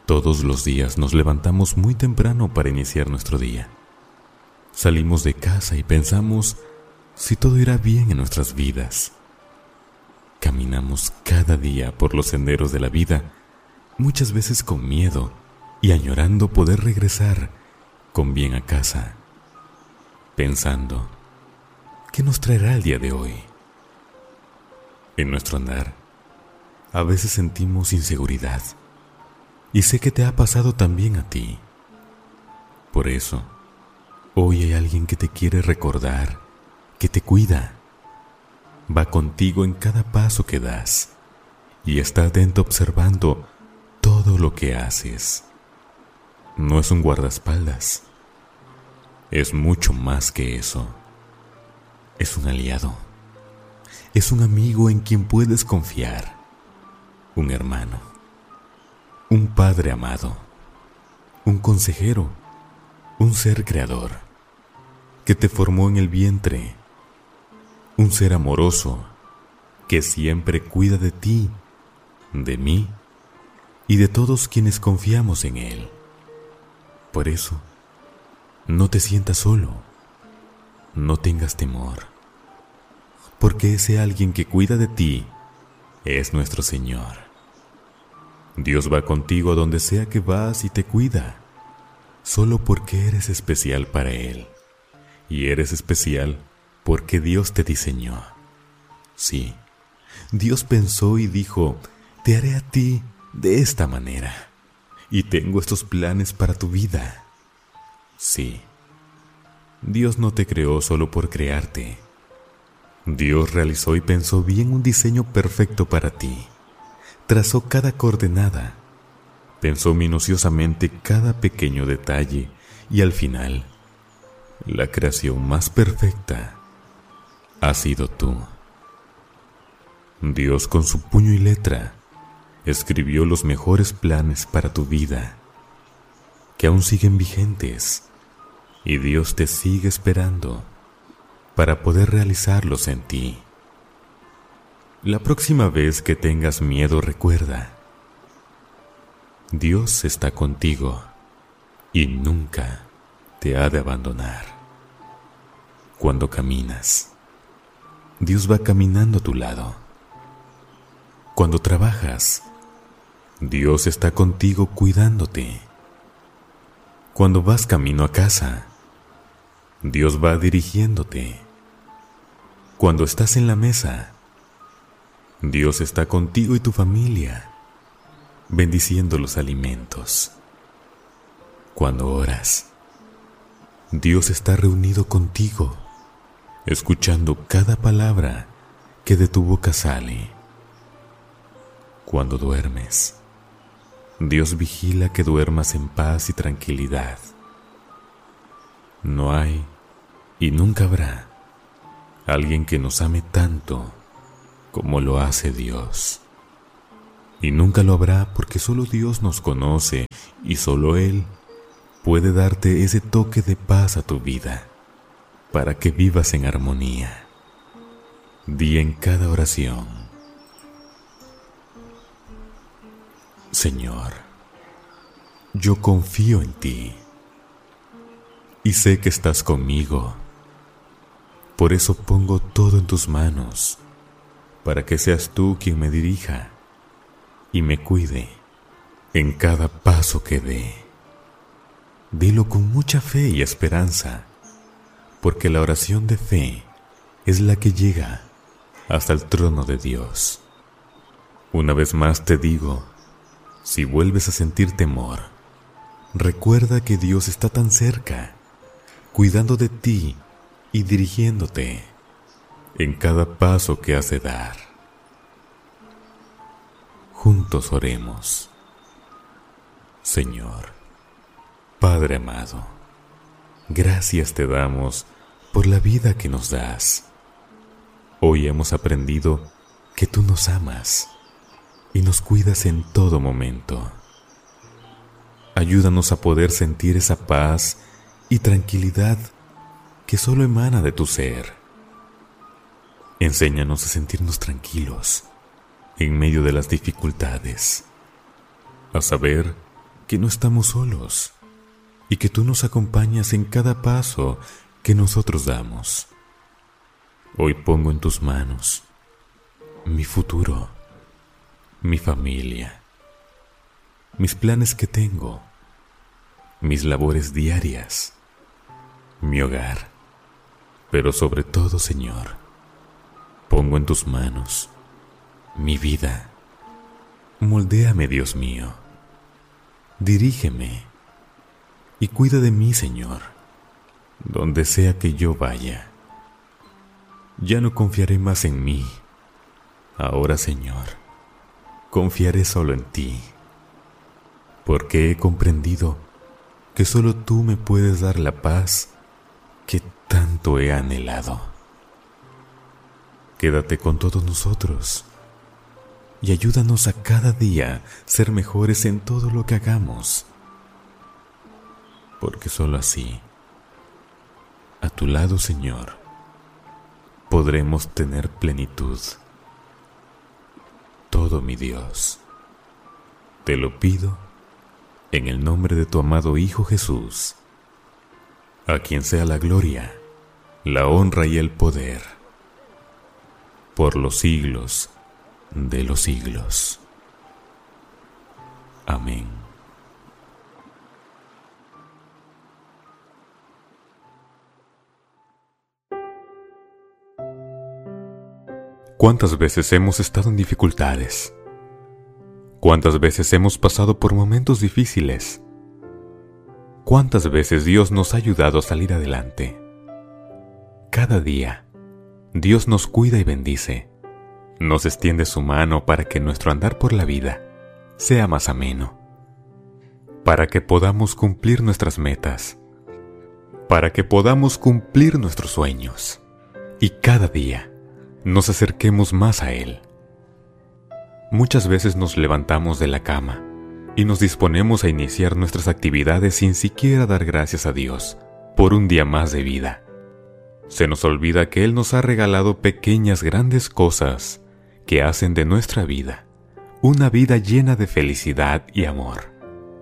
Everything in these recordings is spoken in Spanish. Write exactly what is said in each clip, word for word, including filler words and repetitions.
Todos los días nos levantamos muy temprano para iniciar nuestro día. Salimos de casa y pensamos si todo irá bien en nuestras vidas. Caminamos cada día por los senderos de la vida, muchas veces con miedo y añorando poder regresar con bien a casa, pensando, ¿qué nos traerá el día de hoy? En nuestro andar, a veces sentimos inseguridad, y sé que te ha pasado también a ti. Por eso, hoy hay alguien que te quiere recordar, que te cuida. Va contigo en cada paso que das, y está atento observando todo lo que haces. No es un guardaespaldas, es mucho más que eso. Es un aliado, es un amigo en quien puedes confiar, un hermano, un padre amado, un consejero, un ser creador, que te formó en el vientre, un ser amoroso, que siempre cuida de ti, de mí y de todos quienes confiamos en él. Por eso, no te sientas solo, no tengas temor, porque ese alguien que cuida de ti es nuestro Señor. Dios va contigo a donde sea que vas y te cuida, solo porque eres especial para Él, y eres especial porque Dios te diseñó. Sí, Dios pensó y dijo, te haré a ti de esta manera, y tengo estos planes para tu vida. Sí, Dios no te creó solo por crearte. Dios realizó y pensó bien un diseño perfecto para ti. Trazó cada coordenada, pensó minuciosamente cada pequeño detalle y al final, la creación más perfecta ha sido tú. Dios con su puño y letra escribió los mejores planes para tu vida, que aún siguen vigentes, y Dios te sigue esperando para poder realizarlos en ti. La próxima vez que tengas miedo, recuerda, Dios está contigo y nunca te ha de abandonar. Cuando caminas, Dios va caminando a tu lado. Cuando trabajas, Dios está contigo cuidándote. Cuando vas camino a casa, Dios va dirigiéndote. Cuando estás en la mesa, Dios está contigo y tu familia, bendiciendo los alimentos. Cuando oras, Dios está reunido contigo, escuchando cada palabra que de tu boca sale. Cuando duermes, Dios vigila que duermas en paz y tranquilidad. No hay y nunca habrá alguien que nos ame tanto como lo hace Dios. Y nunca lo habrá porque solo Dios nos conoce y solo Él puede darte ese toque de paz a tu vida para que vivas en armonía. Di en cada oración: Señor, yo confío en ti y sé que estás conmigo. Por eso pongo todo en tus manos, para que seas tú quien me dirija y me cuide en cada paso que dé. Dilo con mucha fe y esperanza, porque la oración de fe es la que llega hasta el trono de Dios. Una vez más te digo, si vuelves a sentir temor, recuerda que Dios está tan cerca, cuidando de ti y dirigiéndote en cada paso que has de dar. Juntos oremos. Señor, Padre amado, gracias te damos por la vida que nos das. Hoy hemos aprendido que tú nos amas y nos cuidas en todo momento. Ayúdanos a poder sentir esa paz y tranquilidad que solo emana de tu ser. Enséñanos a sentirnos tranquilos en medio de las dificultades, a saber que no estamos solos y que tú nos acompañas en cada paso que nosotros damos. Hoy pongo en tus manos mi futuro, mi familia, mis planes que tengo, mis labores diarias, mi hogar, pero sobre todo, Señor, pongo en tus manos mi vida. Moldéame, Dios mío, dirígeme y cuida de mí, Señor, donde sea que yo vaya. Ya no confiaré más en mí. Ahora, Señor, confiaré solo en ti, porque he comprendido que solo tú me puedes dar la paz que tanto he anhelado. Quédate con todos nosotros y ayúdanos a cada día ser mejores en todo lo que hagamos, porque solo así, a tu lado, Señor, podremos tener plenitud. Todo, mi Dios, te lo pido en el nombre de tu amado Hijo Jesús, a quien sea la gloria, la honra y el poder, por los siglos de los siglos. Amén. ¿Cuántas veces hemos estado en dificultades? ¿Cuántas veces hemos pasado por momentos difíciles? ¿Cuántas veces Dios nos ha ayudado a salir adelante? Cada día, Dios nos cuida y bendice. Nos extiende su mano para que nuestro andar por la vida sea más ameno, para que podamos cumplir nuestras metas, para que podamos cumplir nuestros sueños y cada día nos acerquemos más a Él. Muchas veces nos levantamos de la cama y nos disponemos a iniciar nuestras actividades sin siquiera dar gracias a Dios por un día más de vida. Se nos olvida que Él nos ha regalado pequeñas grandes cosas que hacen de nuestra vida una vida llena de felicidad y amor.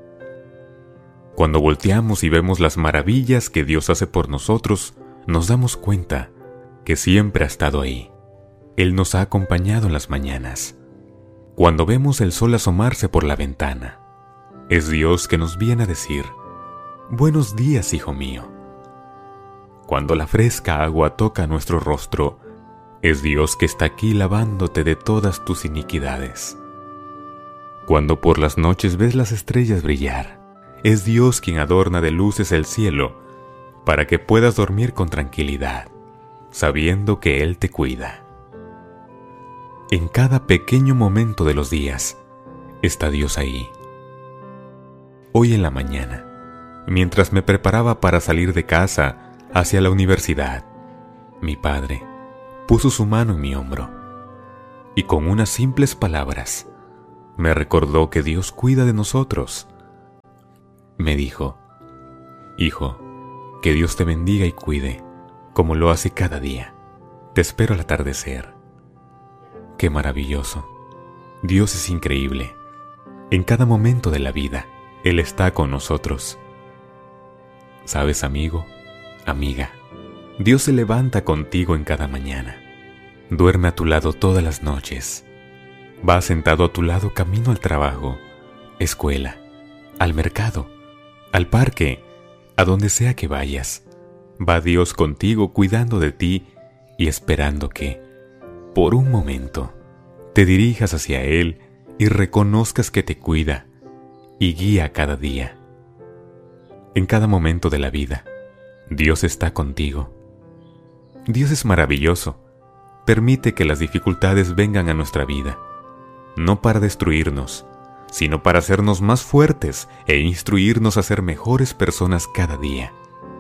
Cuando volteamos y vemos las maravillas que Dios hace por nosotros, nos damos cuenta que siempre ha estado ahí. Él nos ha acompañado en las mañanas. Cuando vemos el sol asomarse por la ventana, es Dios que nos viene a decir: «Buenos días, hijo mío». Cuando la fresca agua toca nuestro rostro, es Dios que está aquí lavándote de todas tus iniquidades. Cuando por las noches ves las estrellas brillar, es Dios quien adorna de luces el cielo para que puedas dormir con tranquilidad, sabiendo que Él te cuida. En cada pequeño momento de los días está Dios ahí. Hoy en la mañana, mientras me preparaba para salir de casa hacia la universidad, mi padre puso su mano en mi hombro y con unas simples palabras me recordó que Dios cuida de nosotros. Me dijo: «Hijo, que Dios te bendiga y cuide, como lo hace cada día. Te espero al atardecer». ¡Qué maravilloso! Dios es increíble. En cada momento de la vida, Él está con nosotros. ¿Sabes, amigo, amiga? Dios se levanta contigo en cada mañana. Duerme a tu lado todas las noches. Va sentado a tu lado camino al trabajo, escuela, al mercado, al parque, a donde sea que vayas. Va Dios contigo cuidando de ti y esperando que, por un momento, te dirijas hacia Él y reconozcas que te cuida y guía cada día. En cada momento de la vida, Dios está contigo. Dios es maravilloso. Permite que las dificultades vengan a nuestra vida, no para destruirnos, sino para hacernos más fuertes e instruirnos a ser mejores personas cada día.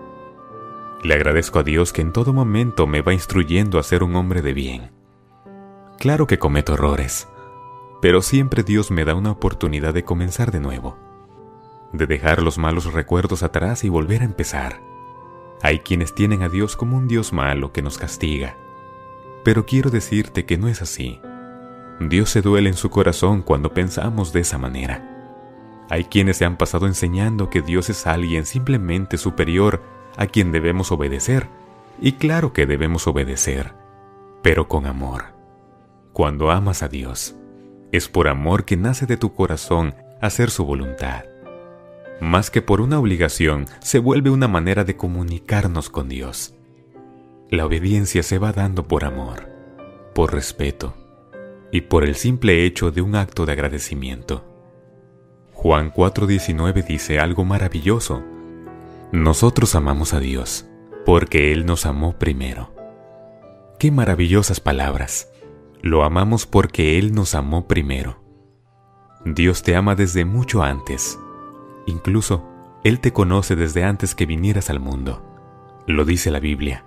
Le agradezco a Dios que en todo momento me va instruyendo a ser un hombre de bien. Claro que cometo errores, pero siempre Dios me da una oportunidad de comenzar de nuevo, de dejar los malos recuerdos atrás y volver a empezar. Hay quienes tienen a Dios como un Dios malo que nos castiga, pero quiero decirte que no es así. Dios se duele en su corazón cuando pensamos de esa manera. Hay quienes se han pasado enseñando que Dios es alguien simplemente superior a quien debemos obedecer. Y claro que debemos obedecer, pero con amor. Cuando amas a Dios, es por amor que nace de tu corazón hacer su voluntad. Más que por una obligación, se vuelve una manera de comunicarnos con Dios. La obediencia se va dando por amor, por respeto y por el simple hecho de un acto de agradecimiento. Juan cuatro diecinueve dice algo maravilloso. Nosotros amamos a Dios porque Él nos amó primero. ¡Qué maravillosas palabras! Lo amamos porque Él nos amó primero. Dios te ama desde mucho antes. Incluso, Él te conoce desde antes que vinieras al mundo. Lo dice la Biblia.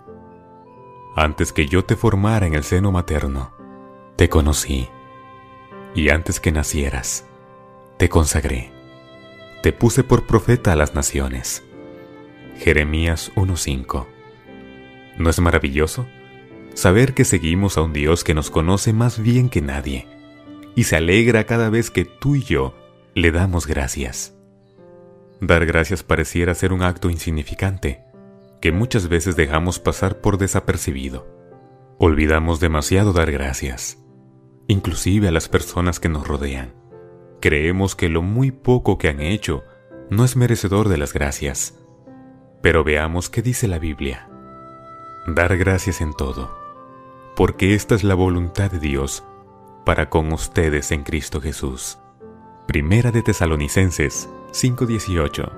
Antes que yo te formara en el seno materno, te conocí. Y antes que nacieras, te consagré. Te puse por profeta a las naciones. Jeremías uno cinco. ¿No es maravilloso? Saber que seguimos a un Dios que nos conoce más bien que nadie y se alegra cada vez que tú y yo le damos gracias. Dar gracias pareciera ser un acto insignificante que muchas veces dejamos pasar por desapercibido. Olvidamos demasiado dar gracias, inclusive a las personas que nos rodean. Creemos que lo muy poco que han hecho no es merecedor de las gracias. Pero veamos qué dice la Biblia. Dar gracias en todo, porque esta es la voluntad de Dios para con ustedes en Cristo Jesús. Primera de Tesalonicenses cinco dieciocho.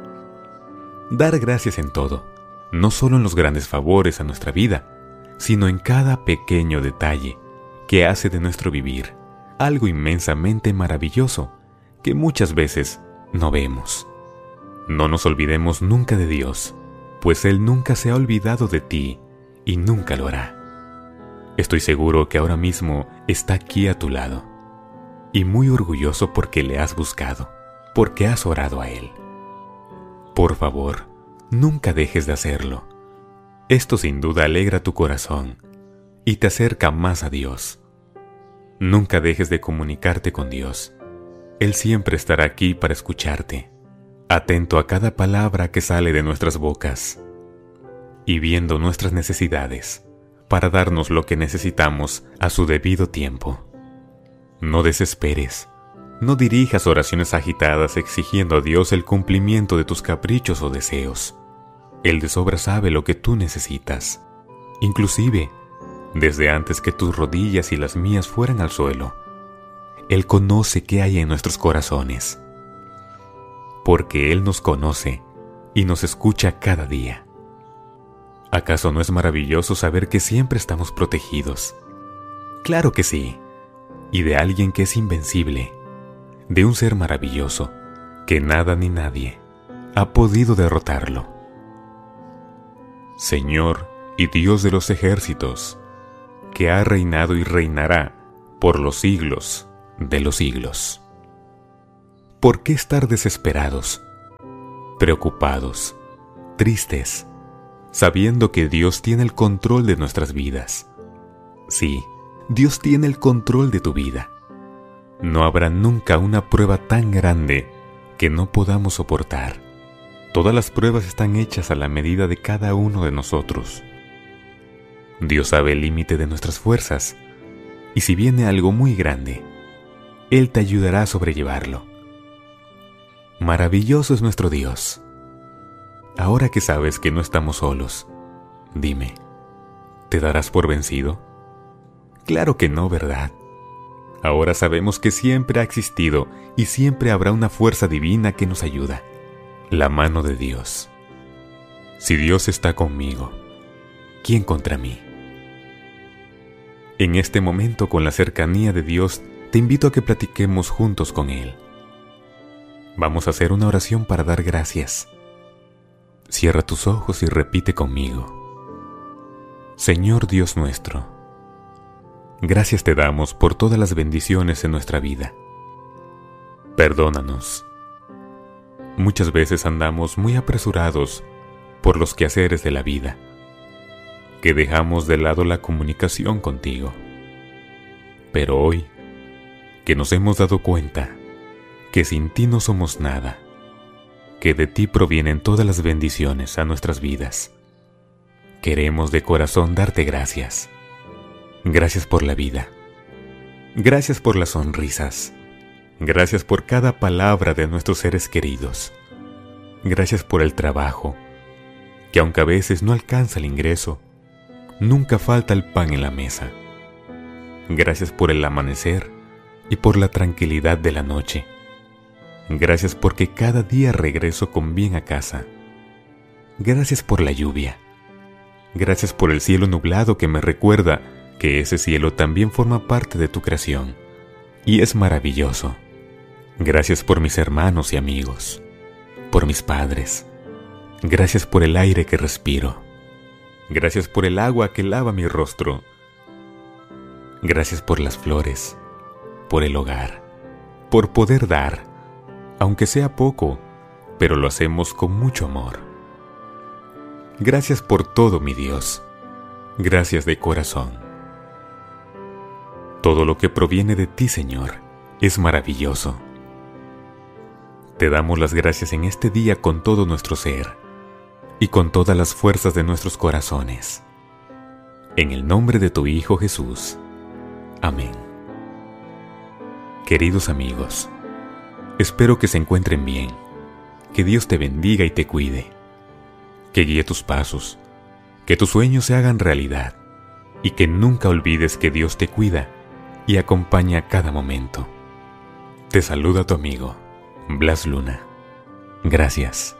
Dar gracias en todo, no solo en los grandes favores a nuestra vida, sino en cada pequeño detalle que hace de nuestro vivir algo inmensamente maravilloso que muchas veces no vemos. No nos olvidemos nunca de Dios, pues Él nunca se ha olvidado de ti y nunca lo hará. Estoy seguro que ahora mismo está aquí a tu lado y muy orgulloso porque le has buscado, porque has orado a Él. Por favor, nunca dejes de hacerlo. Esto sin duda alegra tu corazón y te acerca más a Dios. Nunca dejes de comunicarte con Dios. Él siempre estará aquí para escucharte, atento a cada palabra que sale de nuestras bocas y viendo nuestras necesidades para darnos lo que necesitamos a su debido tiempo. No desesperes, no dirijas oraciones agitadas exigiendo a Dios el cumplimiento de tus caprichos o deseos. Él de sobra sabe lo que tú necesitas, inclusive desde antes que tus rodillas y las mías fueran al suelo. Él conoce qué hay en nuestros corazones, porque Él nos conoce y nos escucha cada día. ¿Acaso no es maravilloso saber que siempre estamos protegidos? Claro que sí, y de alguien que es invencible, de un ser maravilloso, que nada ni nadie ha podido derrotarlo. Señor y Dios de los ejércitos, que ha reinado y reinará por los siglos de los siglos. ¿Por qué estar desesperados, preocupados, tristes, sabiendo que Dios tiene el control de nuestras vidas? Sí, Dios tiene el control de tu vida. No habrá nunca una prueba tan grande que no podamos soportar. Todas las pruebas están hechas a la medida de cada uno de nosotros. Dios sabe el límite de nuestras fuerzas, y si viene algo muy grande, Él te ayudará a sobrellevarlo. Maravilloso es nuestro Dios. Ahora que sabes que no estamos solos, dime, ¿te darás por vencido? Claro que no, ¿verdad? Ahora sabemos que siempre ha existido y siempre habrá una fuerza divina que nos ayuda, la mano de Dios. Si Dios está conmigo, ¿quién contra mí? En este momento, con la cercanía de Dios, te invito a que platiquemos juntos con Él. Vamos a hacer una oración para dar gracias. Cierra tus ojos y repite conmigo. Señor Dios nuestro, gracias te damos por todas las bendiciones en nuestra vida. Perdónanos. Muchas veces andamos muy apresurados por los quehaceres de la vida, que dejamos de lado la comunicación contigo. Pero hoy, que nos hemos dado cuenta que sin ti no somos nada, que de ti provienen todas las bendiciones a nuestras vidas. Queremos de corazón darte gracias. Gracias por la vida. Gracias por las sonrisas. Gracias por cada palabra de nuestros seres queridos. Gracias por el trabajo, que aunque a veces no alcanza el ingreso, nunca falta el pan en la mesa. Gracias por el amanecer y por la tranquilidad de la noche. Gracias porque cada día regreso con bien a casa. Gracias por la lluvia. Gracias por el cielo nublado que me recuerda que ese cielo también forma parte de tu creación y es maravilloso. Gracias por mis hermanos y amigos, por mis padres. Gracias por el aire que respiro. Gracias por el agua que lava mi rostro. Gracias por las flores, por el hogar, por poder dar, aunque sea poco, pero lo hacemos con mucho amor. Gracias por todo, mi Dios. Gracias de corazón. Todo lo que proviene de ti, Señor, es maravilloso. Te damos las gracias en este día con todo nuestro ser y con todas las fuerzas de nuestros corazones. En el nombre de tu Hijo Jesús. Amén. Queridos amigos, espero que se encuentren bien, que Dios te bendiga y te cuide, que guíe tus pasos, que tus sueños se hagan realidad y que nunca olvides que Dios te cuida y acompaña a cada momento. Te saluda tu amigo, Blas Luna. Gracias.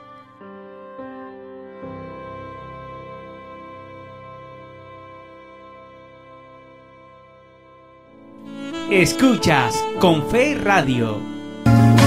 Escuchas Con Fe Radio.